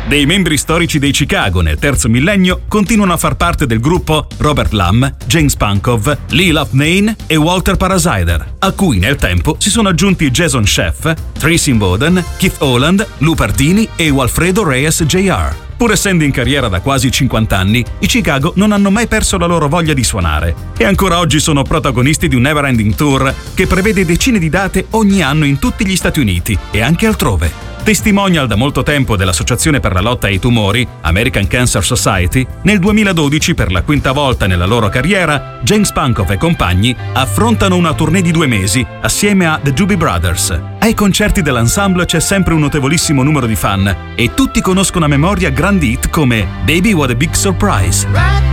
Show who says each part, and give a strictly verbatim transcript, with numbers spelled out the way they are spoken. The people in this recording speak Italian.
Speaker 1: Dei membri storici dei Chicago nel terzo millennio continuano a far parte del gruppo Robert Lamm, James Pankov, Lee Loughnane e Walter Parasider, a cui nel tempo si sono aggiunti Jason Scheff, Tracy Bowden, Keith Holland, Lou Pardini e Walfredo Reyes Junior Pur essendo in carriera da quasi cinquanta anni, i Chicago non hanno mai perso la loro voglia di suonare e ancora oggi sono protagonisti di un never-ending tour che prevede decine di date ogni anno in tutti gli Stati Uniti e anche altrove. Testimonial da molto tempo dell'Associazione per la lotta ai tumori, American Cancer Society, nel duemiladodici, per la quinta volta nella loro carriera, James Pankov e compagni affrontano una tournée di due mesi assieme a The Doobie Brothers. Ai concerti dell'ensemble c'è sempre un notevolissimo numero di fan e tutti conoscono a memoria grandi hit come Baby What a Big Surprise.